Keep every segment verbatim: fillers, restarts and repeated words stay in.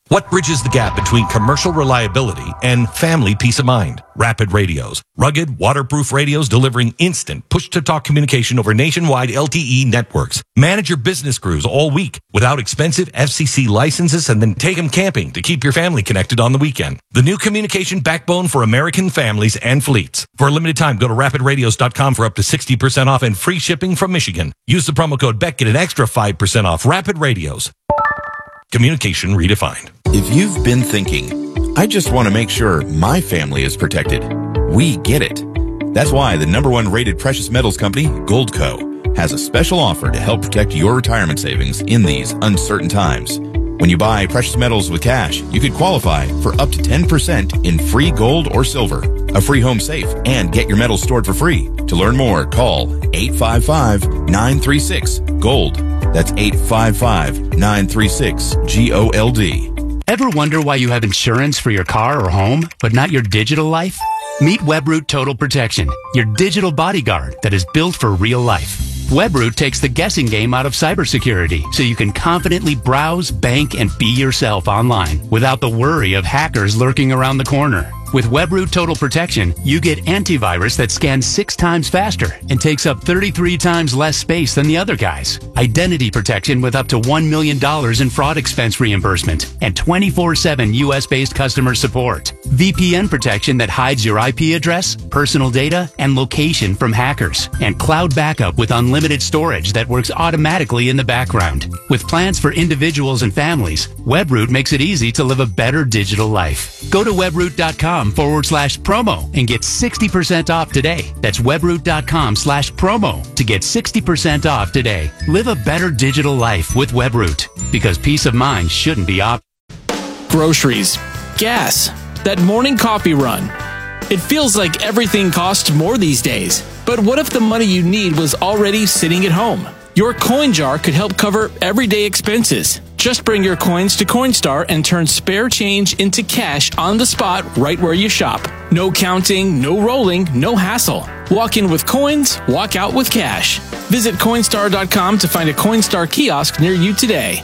What bridges the gap between commercial reliability and family peace of mind? Rapid Radios. Rugged, waterproof radios delivering instant push-to-talk communication over nationwide L T E networks. Manage your business crews all week without expensive F C C licenses and then take them camping to keep your family connected on the weekend. The new communication backbone for American families and fleets. For a limited time, go to rapid radios dot com for up to sixty percent off and free shipping from Michigan. Use the promo code Beck, get an extra five percent off. Rapid Radios. Communication redefined. If you've been thinking, I just want to make sure my family is protected, we get it. That's why the number one rated precious metals company, Goldco, has a special offer to help protect your retirement savings in these uncertain times. When you buy precious metals with cash, you could qualify for up to ten percent in free gold or silver, a free home safe, and get your metals stored for free. To learn more, call eight five five, nine three six, GOLD. That's eight five five, nine three six, G O L D. Ever wonder why you have insurance for your car or home, but not your digital life? Meet Webroot Total Protection, your digital bodyguard that is built for real life. Webroot takes the guessing game out of cybersecurity so you can confidently browse, bank, and be yourself online without the worry of hackers lurking around the corner. With Webroot Total Protection, you get antivirus that scans six times faster and takes up thirty-three times less space than the other guys. Identity protection with up to one million dollars in fraud expense reimbursement and twenty-four seven U S-based customer support. V P N protection that hides your I P address, personal data, and location from hackers. And cloud backup with unlimited storage that works automatically in the background. With plans for individuals and families, Webroot makes it easy to live a better digital life. Go to webroot.com forward slash promo and get sixty percent off today. That's webroot.com slash promo to get sixty percent off today. Live a better digital life with Webroot, because peace of mind shouldn't be op. Groceries, gas, that morning coffee run. It feels like everything costs more these days. But what if the money you need was already sitting at home? Your coin jar could help cover everyday expenses. Just bring your coins to Coinstar and turn spare change into cash on the spot right where you shop. No counting, no rolling, no hassle. Walk in with coins, walk out with cash. Visit Coinstar dot com to find a Coinstar kiosk near you today.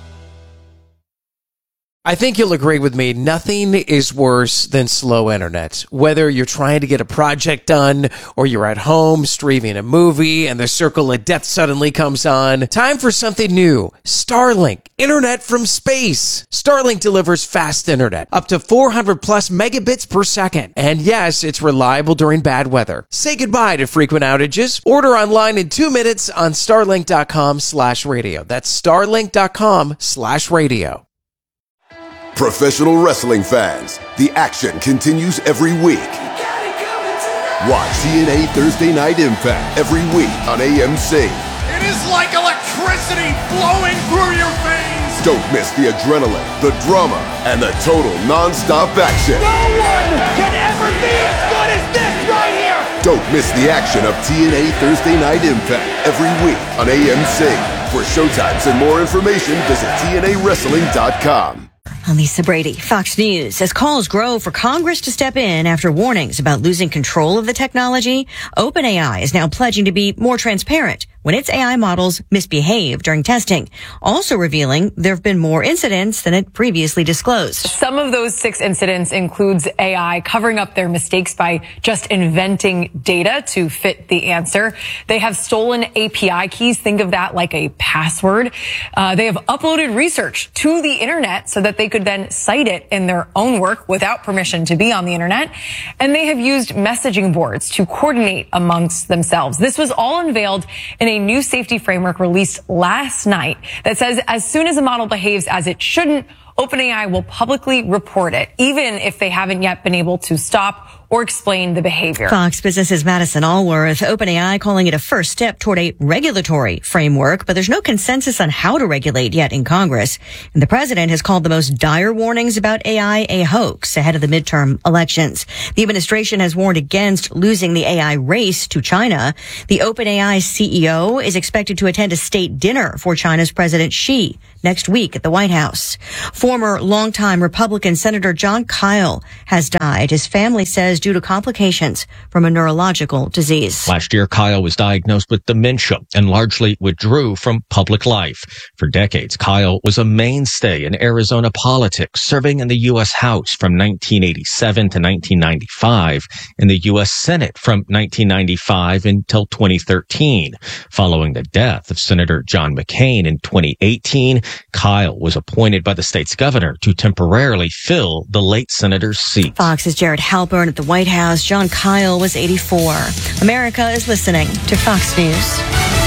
I think you'll agree with me, nothing is worse than slow internet. Whether you're trying to get a project done or you're at home streaming a movie and the circle of death suddenly comes on, time for something new. Starlink, internet from space. Starlink delivers fast internet, up to four hundred plus megabits per second. And yes, it's reliable during bad weather. Say goodbye to frequent outages. Order online in two minutes on starlink.com slash radio. That's starlink.com slash radio. Professional wrestling fans, the action continues every week. Watch T N A Thursday Night Impact every week on A M C. It is like electricity flowing through your veins. Don't miss the adrenaline, the drama, and the total non-stop action. No one can ever be as good as this right here. Don't miss the action of T N A Thursday Night Impact every week on A M C. For showtimes and more information, visit T N A wrestling dot com. I'm Lisa Brady, Fox News. As calls grow for Congress to step in after warnings about losing control of the technology, OpenAI is now pledging to be more transparent when its A I models misbehave during testing, also revealing there have been more incidents than it previously disclosed. Some of those six incidents includes A I covering up their mistakes by just inventing data to fit the answer. They have stolen A P I keys. Think of that like a password. Uh, they have uploaded research to the internet so that they could then cite it in their own work without permission to be on the internet. And they have used messaging boards to coordinate amongst themselves. This was all unveiled in a new safety framework released last night that says as soon as a model behaves as it shouldn't, OpenAI will publicly report it, even if they haven't yet been able to stop or explain the behavior. Fox Business's Madison Allworth, OpenAI calling it a first step toward a regulatory framework, but there's no consensus on how to regulate yet in Congress. And the president has called the most dire warnings about A I a hoax ahead of the midterm elections. The administration has warned against losing the A I race to China. The OpenAI C E O is expected to attend a state dinner for China's President Xi next week at the White House. Former longtime Republican Senator Jon Kyl has died. His family says due to complications from a neurological disease. Last year, Kyl was diagnosed with dementia and largely withdrew from public life. For decades, Kyl was a mainstay in Arizona politics, serving in the U S House from nineteen eighty-seven to nineteen ninety-five, in the U S Senate from nineteen ninety-five until twenty thirteen. Following the death of Senator John McCain in twenty eighteen, Kyl was appointed by the state's governor to temporarily fill the late senator's seat. Fox's Jared Halpern at the White House. Jon Kyl was eighty-four. America is listening to Fox News.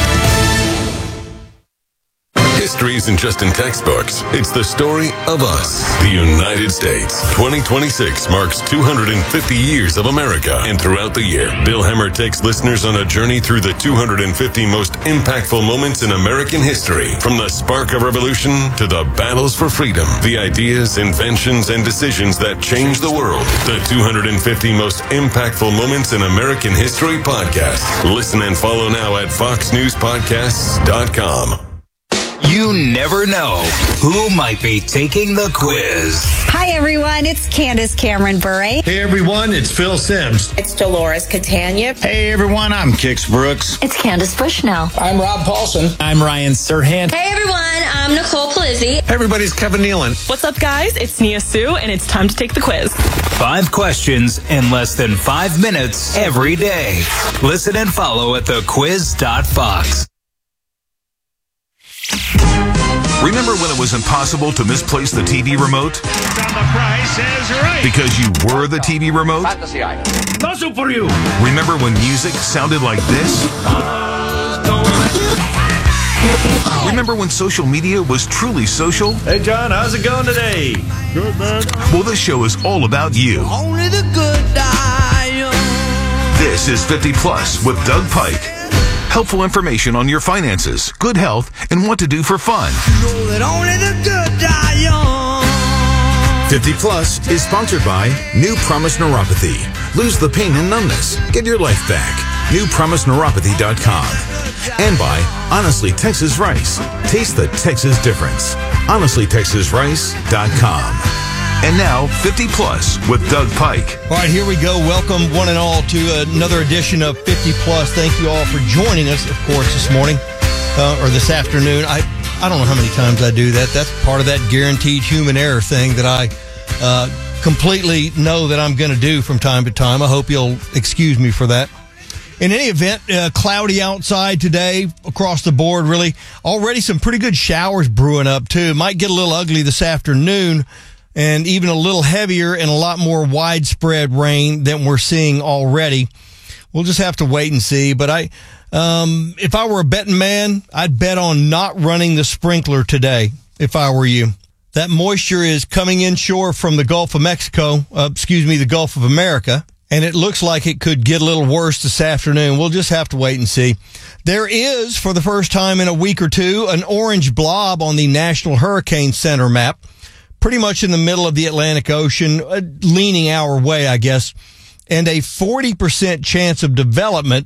History isn't just in textbooks. It's the story of us, the United States. twenty twenty-six marks two hundred fifty years of America. And throughout the year, Bill Hemmer takes listeners on a journey through the two hundred fifty most impactful moments in American history. From the spark of revolution to the battles for freedom, the ideas, inventions, and decisions that changed the world. The two hundred fifty most impactful moments in American history podcast. Listen and follow now at fox news podcasts dot com. You never know who might be taking the quiz. Hi, everyone. It's Candace Cameron Bure. Hey, everyone. It's Phil Sims. It's Dolores Catania. Hey, everyone. I'm Kix Brooks. It's Candace Bushnell. I'm Rob Paulson. I'm Ryan Serhant. Hey, everyone. I'm Nicole Palizzi. Hey, everybody. It's Kevin Nealon. What's up, guys? It's Nia Sue, and it's time to take the quiz. Five questions in less than five minutes every day. Listen and follow at the quiz dot fox. Remember when it was impossible to misplace the T V remote? The price is right. Because you were the T V remote? Fantasy item. Nothing for you. Remember when music sounded like this? Remember when social media was truly social? Hey, John, how's it going today? Good, man. Well, this show is all about you. Only the good die young. This is fifty plus with Doug Pike. Helpful information on your finances, good health, and what to do for fun. You know that only the good die young. fifty plus is sponsored by New Promise Neuropathy. Lose the pain and numbness. Get your life back. new promise neuropathy dot com. And by Honestly Texas Rice. Taste the Texas difference. honestly texas rice dot com. And now, fifty plus with Doug Pike. All right, here we go. Welcome, one and all, to another edition of fifty plus. Thank you all for joining us, of course, this morning uh, or this afternoon. I, I don't know how many times I do that. That's part of that guaranteed human error thing that I uh, completely know that I'm going to do from time to time. I hope you'll excuse me for that. In any event, uh, cloudy outside today across the board, really. Already some pretty good showers brewing up, too. Might get a little ugly this afternoon, and even a little heavier and a lot more widespread rain than we're seeing already. We'll just have to wait and see. But I, um, if I were a betting man, I'd bet on not running the sprinkler today if I were you. That moisture is coming inshore from the Gulf of Mexico, uh, excuse me, the Gulf of America, and it looks like it could get a little worse this afternoon. We'll just have to wait and see. There is, for the first time in a week or two, an orange blob on the National Hurricane Center map, pretty much in the middle of the Atlantic Ocean, uh, leaning our way, I guess, and a forty percent chance of development.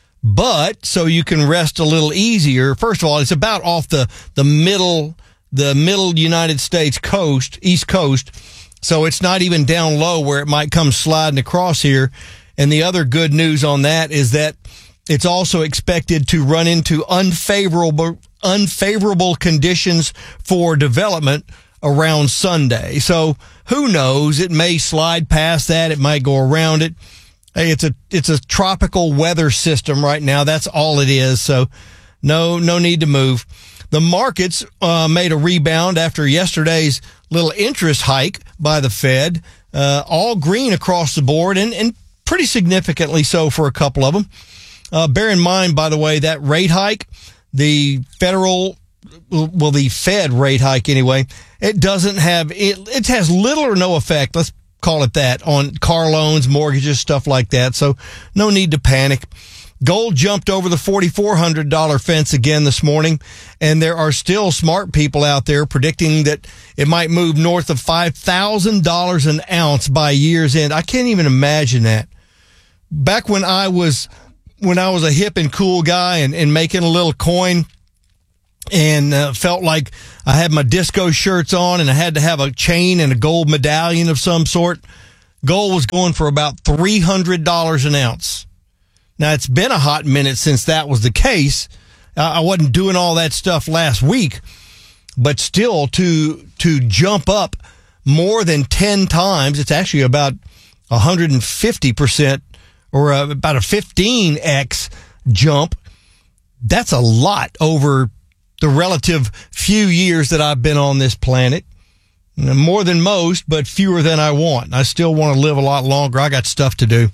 But so you can rest a little easier. First of all, it's about off the, the middle, the middle United States coast, East Coast. So it's not even down low where it might come sliding across here. And the other good news on that is that it's also expected to run into unfavorable, unfavorable conditions for development around Sunday. So who knows? It may slide past that. It might go around it. Hey, it's a, it's a tropical weather system right now. That's all it is. So no, no need to move. The markets uh, made a rebound after yesterday's little interest hike by the Fed, uh, all green across the board and, and pretty significantly so for a couple of them. Uh, bear in mind, by the way, that rate hike, the federal well, the Fed rate hike anyway, it doesn't have, it, it has little or no effect, let's call it that, on car loans, mortgages, stuff like that. So no need to panic. Gold jumped over the forty-four hundred dollars fence again this morning, and there are still smart people out there predicting that it might move north of five thousand dollars an ounce by year's end. I can't even imagine that. Back when I was, when I was a hip and cool guy and, and making a little coin, and uh, felt like I had my disco shirts on and I had to have a chain and a gold medallion of some sort. Gold was going for about three hundred dollars an ounce. Now, it's been a hot minute since that was the case. Uh, I wasn't doing all that stuff last week, but still to to jump up more than ten times, it's actually about one hundred fifty percent or uh, about a fifteen x jump. That's a lot over the relative few years that I've been on this planet. More than most, but fewer than I want. I still want to live a lot longer. I got stuff to do.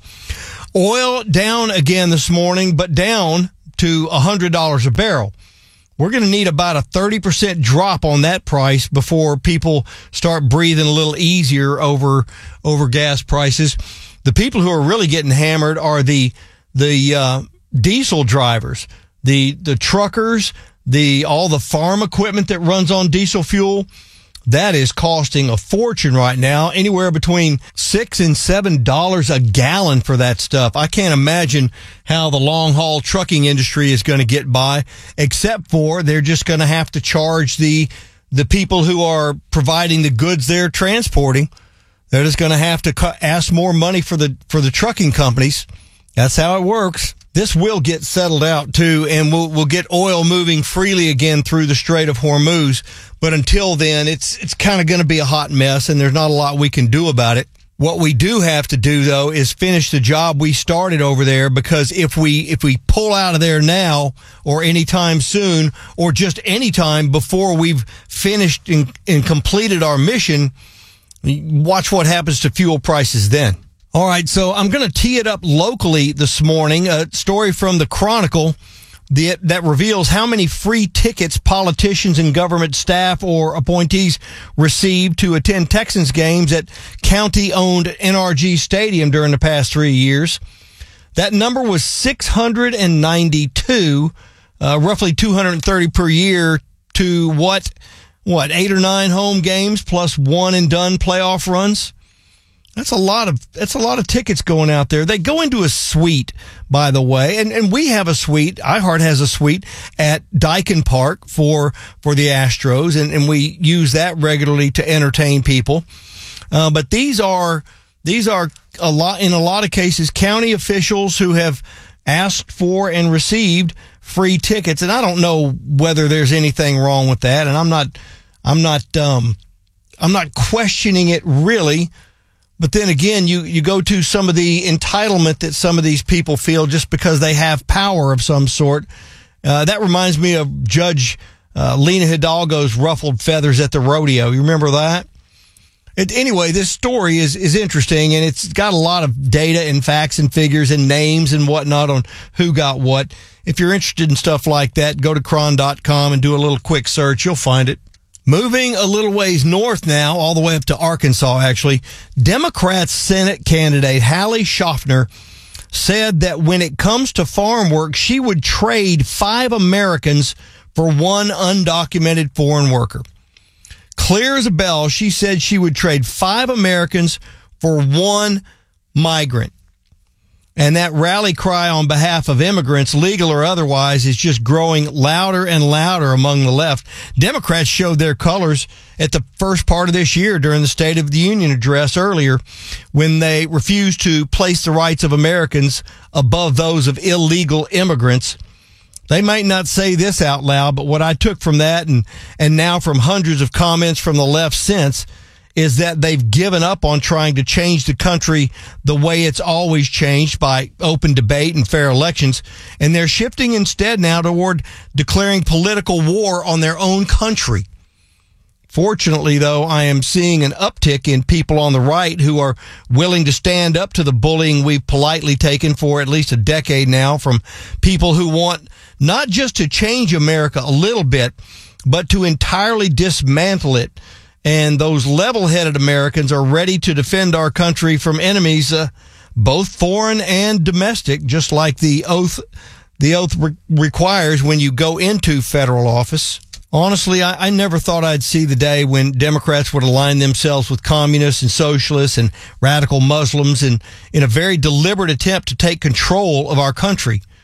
Oil down again this morning, but down to one hundred dollars a barrel. We're going to need about a thirty percent drop on that price before people start breathing a little easier over over gas prices. The people who are really getting hammered are the the uh, diesel drivers, the the truckers, the all the farm equipment that runs on diesel fuel. That is costing a fortune right now, anywhere between six and seven dollars a gallon for that stuff. I can't imagine how the long haul trucking industry is going to get by, except for they're just going to have to charge the the people who are providing the goods they're transporting. They're just going to have to ask more money for the for the trucking companies. That's how it works. This will get settled out too, and we'll we'll get oil moving freely again through the Strait of Hormuz. But until then, it's it's kind of going to be a hot mess, and there's not a lot we can do about it. What we do have to do, though, is finish the job we started over there, because if we if we pull out of there now or anytime soon, or just any time before we've finished and, and completed our mission, watch what happens to fuel prices then. All right, so I'm going to tee it up locally this morning. A story from the Chronicle the, that reveals how many free tickets politicians and government staff or appointees received to attend Texans games at county-owned N R G Stadium during the past three years. That number was six hundred ninety-two, uh, roughly two hundred thirty per year to what, what, eight or nine home games plus one and done playoff runs. That's a lot of, that's a lot of tickets going out there. They go into a suite, by the way, and, and we have a suite. iHeart has a suite at Daikin Park for, for the Astros, and, and we use that regularly to entertain people. Uh, but these are, these are a lot, in a lot of cases, county officials who have asked for and received free tickets. And I don't know whether there's anything wrong with that. And I'm not, I'm not, um, I'm not questioning it really. But then again, you, you go to some of the entitlement that some of these people feel just because they have power of some sort. Uh, that reminds me of Judge uh, Lena Hidalgo's ruffled feathers at the rodeo. You remember that? It, anyway, this story is, is interesting, and it's got a lot of data and facts and figures and names and whatnot on who got what. If you're interested in stuff like that, go to cron dot com and do a little quick search. You'll find it. Moving a little ways north now, all the way up to Arkansas, actually, Democrats Senate candidate Hallie Schaffner said that when it comes to farm work, she would trade five Americans for one undocumented foreign worker. Clear as a bell, she said she would trade five Americans for one migrant. And that rally cry on behalf of immigrants, legal or otherwise, is just growing louder and louder among the left. Democrats showed their colors at the first part of this year during the State of the Union address earlier, when they refused to place the rights of Americans above those of illegal immigrants. They might not say this out loud, but what I took from that, and, and now from hundreds of comments from the left since, is that they've given up on trying to change the country the way it's always changed, by open debate and fair elections. And they're shifting instead now toward declaring political war on their own country. Fortunately, though, I am seeing an uptick in people on the right who are willing to stand up to the bullying we've politely taken for at least a decade now from people who want not just to change America a little bit, but to entirely dismantle it. And those level-headed Americans are ready to defend our country from enemies, uh, both foreign and domestic, just like the oath the oath re- requires when you go into federal office. Honestly, I, I never thought I'd see the day when Democrats would align themselves with communists and socialists and radical Muslims in, in a very deliberate attempt to take control of our country.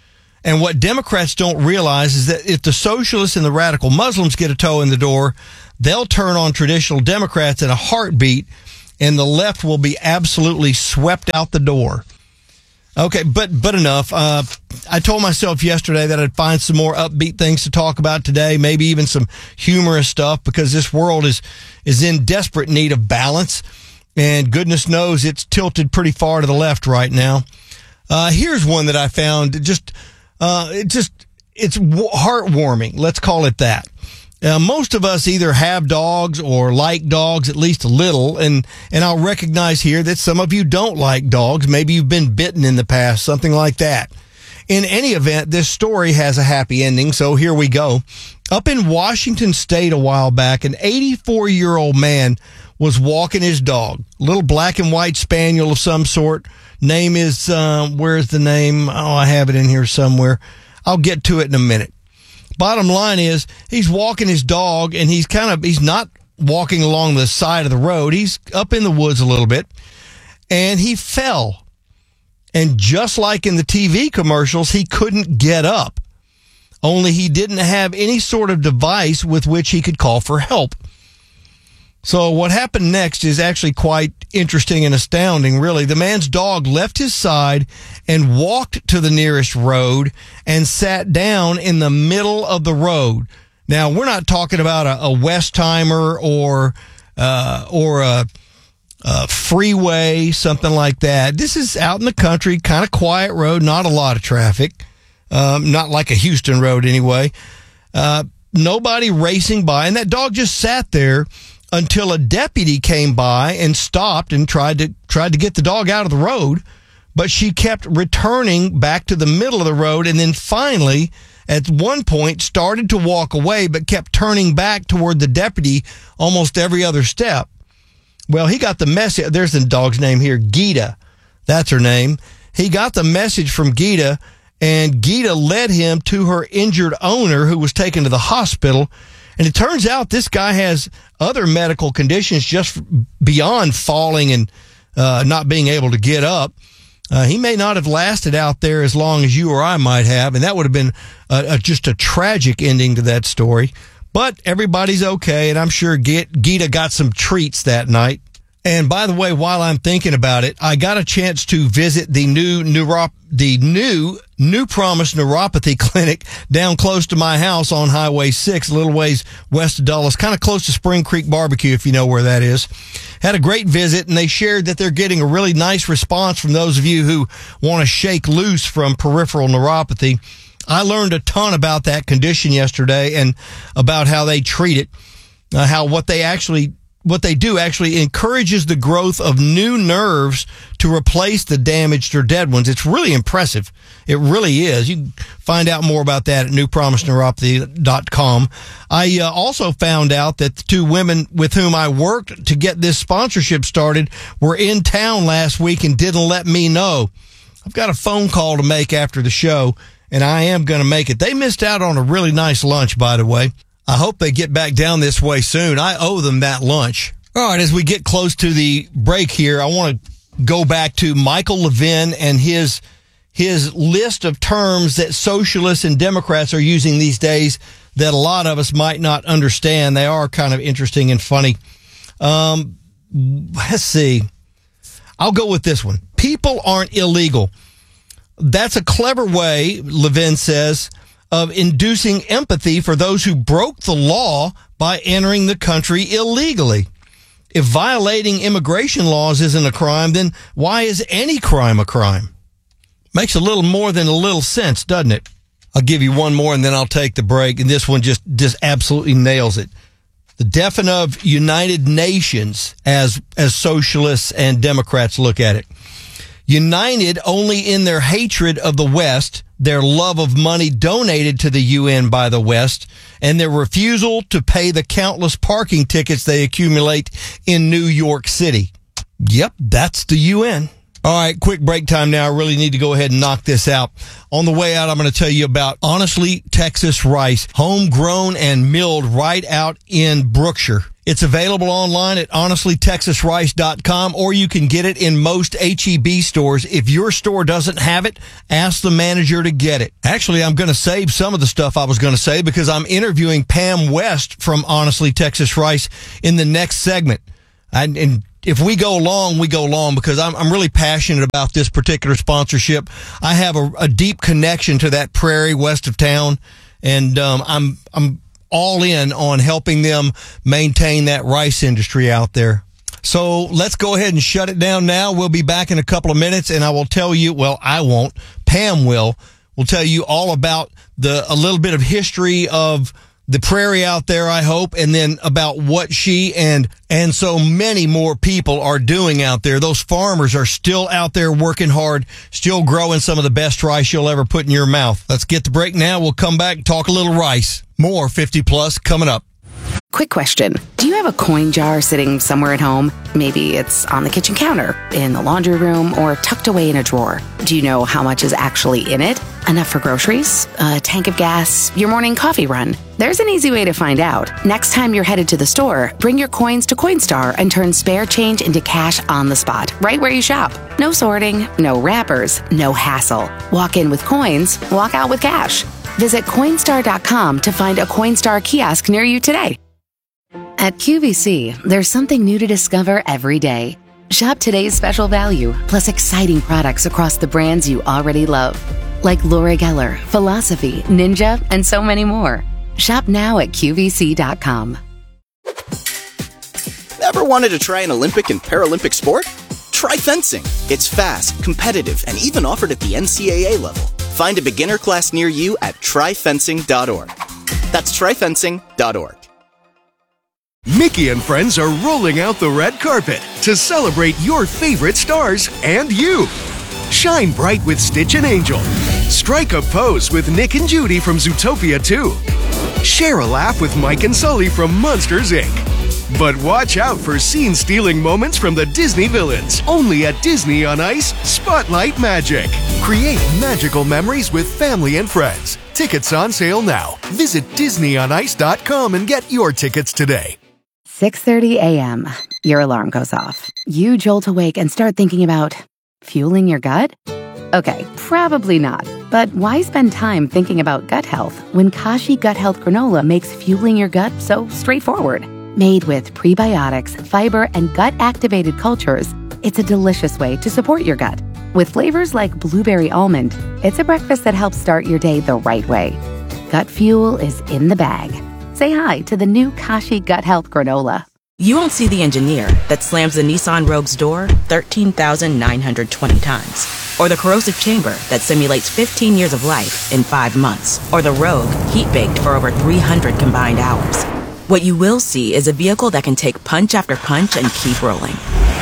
And what Democrats don't realize is that if the socialists and the radical Muslims get a toe in the door, they'll turn on traditional Democrats in a heartbeat, and the left will be absolutely swept out the door. Okay, but but enough. Uh, I told myself yesterday that I'd find some more upbeat things to talk about today, maybe even some humorous stuff, because this world is is in desperate need of balance, and goodness knows it's tilted pretty far to the left right now. Uh, here's one that I found just, uh, it just, it's heartwarming. Let's call it that. Uh, most of us either have dogs or like dogs at least a little, and, and I'll recognize here that some of you don't like dogs. Maybe you've been bitten in the past, something like that. In any event, this story has a happy ending, so here we go. Up in Washington State a while back, an eighty-four-year-old man was walking his dog, a little black and white spaniel of some sort. Name is, uh, where's the name? Oh, I have it in here somewhere. I'll get to it in a minute. Bottom line is, he's walking his dog, and he's kind of, he's not walking along the side of the road. He's up in the woods a little bit, and he fell. And just like in the T V commercials, he couldn't get up. Only he didn't have any sort of device with which he could call for help. So what happened next is actually quite interesting and astounding, really. The man's dog left his side and walked to the nearest road and sat down in the middle of the road. Now, we're not talking about a, a Westheimer or uh, or a, a freeway, something like that. This is out in the country, kind of quiet road, not a lot of traffic, um, not like a Houston road anyway. Uh, nobody racing by, and that dog just sat there until a deputy came by and stopped and tried to tried to get the dog out of the road, but she kept returning back to the middle of the road, and then finally, at one point, started to walk away, but kept turning back toward the deputy almost every other step. Well, he got the message. There's the dog's name here, Gita. That's her name. He got the message from Gita, and Gita led him to her injured owner, who was taken to the hospital. And it turns out this guy has other medical conditions just beyond falling and uh, not being able to get up. Uh, he may not have lasted out there as long as you or I might have, and that would have been a, a, just a tragic ending to that story. But everybody's okay, and I'm sure Gita got some treats that night. And by the way, while I'm thinking about it, I got a chance to visit the new neurop- the new New Promise Neuropathy Clinic down close to my house on Highway six, a little ways west of Dulles, kind of close to Spring Creek Barbecue, if you know where that is. Had a great visit, and they shared that they're getting a really nice response from those of you who want to shake loose from peripheral neuropathy. I learned a ton about that condition yesterday and about how they treat it, uh, how what they actually what they do actually encourages the growth of new nerves to replace the damaged or dead ones. It's really impressive. It really is. You can find out more about that at new promise neuropathy dot com. I uh, also found out that the two women with whom I worked to get this sponsorship started were in town last week and didn't let me know. I've got a phone call to make after the show, and I am going to make it. They missed out on a really nice lunch, by the way. I hope they get back down this way soon. I owe them that lunch. All right, as we get close to the break here, I want to go back to Michael Levin and his his list of terms that socialists and Democrats are using these days that a lot of us might not understand. They are kind of interesting and funny. Um, let's see. I'll go with this one. People aren't illegal. That's a clever way, Levin says, of inducing empathy for those who broke the law by entering the country illegally. If violating immigration laws isn't a crime, then why is any crime a crime? Makes a little more than a little sense, doesn't it? I'll give you one more and then I'll take the break. And this one just, just absolutely nails it. The definition of United Nations as, as socialists and Democrats look at it. United only in their hatred of the West, their love of money donated to the U N by the West, and their refusal to pay the countless parking tickets they accumulate in New York City. Yep, that's the U N. All right, quick break time now. I really need to go ahead and knock this out. On the way out, I'm going to tell you about Honestly Texas Rice, homegrown and milled right out in Brookshire. It's available online at honestly texas rice dot com, or you can get it in most H E B stores. If your store doesn't have it, ask the manager to get it. Actually, I'm going to save some of the stuff I was going to say because I'm interviewing Pam West from Honestly Texas Rice in the next segment. And, and if we go long, we go long because I'm, I'm really passionate about this particular sponsorship. I have a, a deep connection to that prairie west of town, and um, I'm I'm all in on helping them maintain that rice industry out there. So let's go ahead and shut it down now. We'll be back in a couple of minutes, and I will tell you, well, I won't. Pam will. We'll tell you all about the a little bit of history of the prairie out there, I hope, and then about what she and and so many more people are doing out there. Those farmers are still out there working hard, still growing some of the best rice you'll ever put in your mouth. Let's get the break now. We'll come back and talk a little rice. More fifty plus coming up. Quick question. Do you have a coin jar sitting somewhere at home? Maybe it's on the kitchen counter, in the laundry room, or tucked away in a drawer. Do you know how much is actually in it? Enough for groceries? A tank of gas? Your morning coffee run? There's an easy way to find out. Next time you're headed to the store, bring your coins to Coinstar and turn spare change into cash on the spot, right where you shop. No sorting, no wrappers, no hassle. Walk in with coins, walk out with cash. Visit Coinstar dot com to find a Coinstar kiosk near you today. At Q V C, there's something new to discover every day. Shop today's special value, plus exciting products across the brands you already love, like Laura Geller, Philosophy, Ninja, and so many more. Shop now at Q V C dot com. Ever wanted to try an Olympic and Paralympic sport? Try fencing. It's fast, competitive, and even offered at the N C A A level. Find a beginner class near you at try fencing dot org. That's try fencing dot org. Mickey and friends are rolling out the red carpet to celebrate your favorite stars and you. Shine bright with Stitch and Angel. Strike a pose with Nick and Judy from Zootopia two. Share a laugh with Mike and Sully from Monsters, Incorporated. But watch out for scene-stealing moments from the Disney villains. Only at Disney on Ice, Spotlight Magic. Create magical memories with family and friends. Tickets on sale now. Visit disney on ice dot com and get your tickets today. six thirty a.m. Your alarm goes off. You jolt awake and start thinking about fueling your gut? Okay, probably not. But why spend time thinking about gut health when Kashi Gut Health Granola makes fueling your gut so straightforward? Made with prebiotics, fiber, and gut-activated cultures, it's a delicious way to support your gut. With flavors like blueberry almond, it's a breakfast that helps start your day the right way. Gut fuel is in the bag. Say hi to the new Kashi Gut Health Granola. You won't see the engineer that slams the Nissan Rogue's door thirteen thousand nine hundred twenty times. Or the corrosive chamber that simulates fifteen years of life in five months. Or the Rogue heat-baked for over three hundred combined hours. What you will see is a vehicle that can take punch after punch and keep rolling.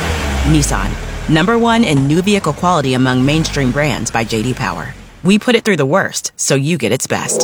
Nissan, number one in new vehicle quality among mainstream brands by J D Power. We put it through the worst, so you get its best.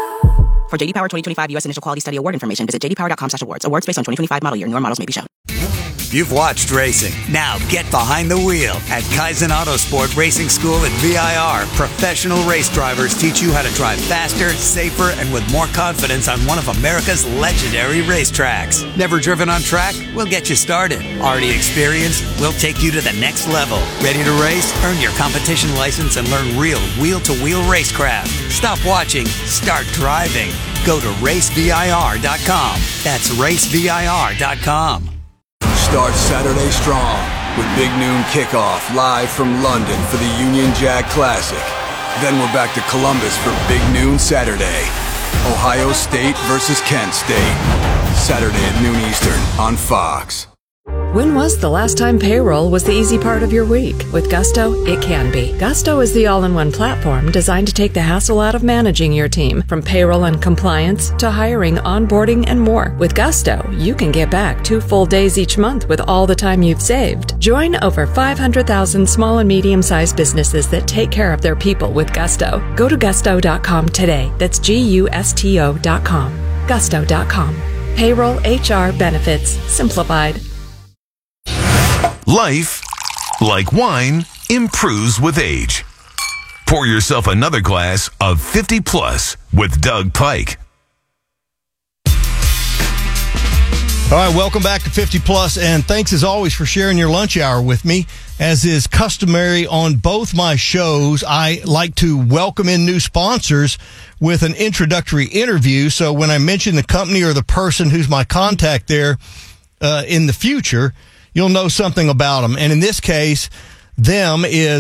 For J D Power twenty twenty-five U S Initial Quality Study Award information, visit j d power dot com slash awards. Awards based on twenty twenty-five model year. Newer models may be shown. You've watched racing. Now get behind the wheel. At Kaizen Autosport Racing School at V I R, professional race drivers teach you how to drive faster, safer, and with more confidence on one of America's legendary racetracks. Never driven on track? We'll get you started. Already experienced? We'll take you to the next level. Ready to race? Earn your competition license and learn real wheel-to-wheel racecraft. Stop watching. Start driving. Go to race v i r dot com. That's race v i r dot com. Start Saturday strong with Big Noon Kickoff live from London for the Union Jack Classic. Then we're back to Columbus for Big Noon Saturday. Ohio State versus Kent State. Saturday at noon Eastern on Fox. When was the last time payroll was the easy part of your week? With Gusto, it can be. Gusto is the all-in-one platform designed to take the hassle out of managing your team, from payroll and compliance to hiring, onboarding, and more. With Gusto, you can get back two full days each month with all the time you've saved. Join over five hundred thousand small and medium-sized businesses that take care of their people with Gusto. Go to gusto dot com today. That's G U S T O dot com. gusto dot com. Payroll, H R, benefits, simplified. Life, like wine, improves with age. Pour yourself another glass of fifty plus with Doug Pike. All right, welcome back to fifty plus, and thanks as always for sharing your lunch hour with me. As is customary on both my shows, I like to welcome in new sponsors with an introductory interview. So when I mention the company or the person who's my contact there uh, in the future, you'll know something about them. And in this case, them is